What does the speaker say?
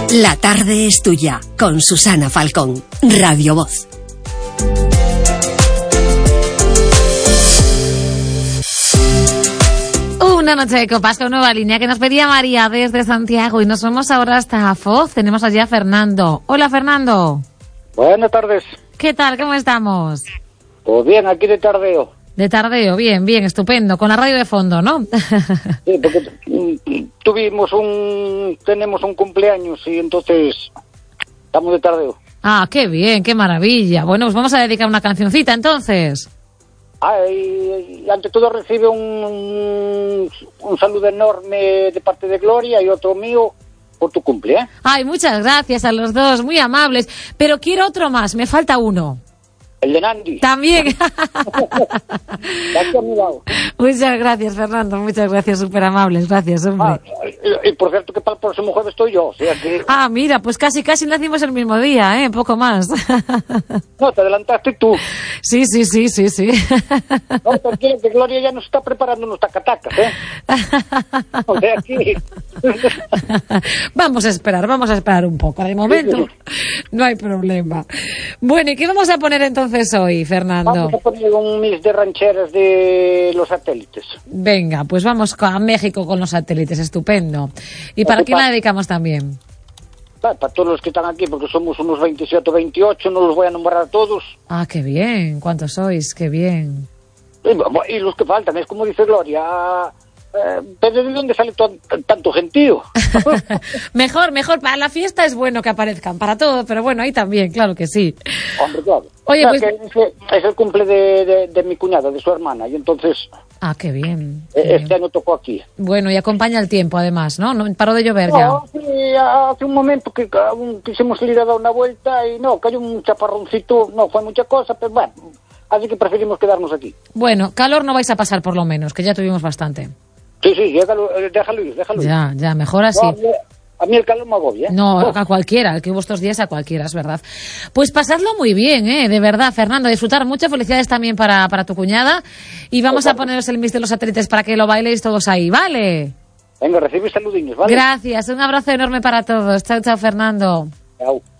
La tarde es tuya, con Susana Falcón, Radio Voz. Una noche de copas con nueva línea que nos pedía María desde Santiago y nos vamos ahora hasta Foz. Tenemos allí a Fernando. Hola, Fernando. Buenas tardes. ¿Qué tal? ¿Cómo estamos? Pues bien, aquí de tardeo. De tardeo, bien, estupendo. Con la radio de fondo, ¿no? Sí, porque tenemos un cumpleaños y entonces estamos de tardeo. Ah, qué bien, qué maravilla. Bueno, pues vamos a dedicar una cancioncita entonces. Y ante todo recibe un saludo enorme de parte de Gloria y otro mío por tu cumple, ¿eh? Ay, muchas gracias a los dos, muy amables. Pero quiero otro más, me falta uno. El de Nandi. También. Aquí a mi lado. Muchas gracias, Fernando, muchas gracias, súper amables, gracias, hombre. Y por cierto que para el próximo jueves estoy yo, o sea que... Mira, pues casi nacimos el mismo día, poco más. No, te adelantaste tú. Sí. No, tranquilo, que Gloria ya nos está preparando unos tacatacas, ¿eh? O sea, aquí... Vamos a esperar un poco. De momento no hay problema. Bueno, ¿y qué vamos a poner entonces hoy, Fernando? Vamos a poner un mix de rancheras de Los Satélites. Venga, pues vamos a México con Los Satélites, estupendo. ¿Y para quién la dedicamos también? Para todos los que están aquí, porque somos unos 27 o 28, no los voy a nombrar a todos. Ah, qué bien, ¿cuántos sois? Qué bien. Y los que faltan, es como dice Gloria... ¿Pero de dónde sale tanto gentío? Mejor, para la fiesta es bueno que aparezcan, para todo, pero bueno, ahí también, claro que sí. Hombre, claro. Oye, pues... que es el cumple de mi cuñada, de su hermana, y entonces... Ah, qué bien. Este año tocó aquí. Bueno, y acompaña el tiempo, además, ¿no? No paró de llover ya. No, sí, hace un momento que quisimos ir a dar una vuelta y no, cayó un chaparroncito, no fue mucha cosa, pero bueno, así que preferimos quedarnos aquí. Bueno, calor no vais a pasar por lo menos, que ya tuvimos bastante. Sí, déjalo ir. Ya, mejor así. No, a mí el calor me agobia, ¿eh? No, a cualquiera, que hubo estos días a cualquiera, es verdad. Pues pasadlo muy bien, de verdad, Fernando, disfrutar mucho, felicidades también para tu cuñada, y vamos a poneros el mix de Los Satélites para que lo bailéis todos ahí, ¿vale? Venga, recibid saludines, ¿vale? Gracias, un abrazo enorme para todos. Chao, Fernando. Chao.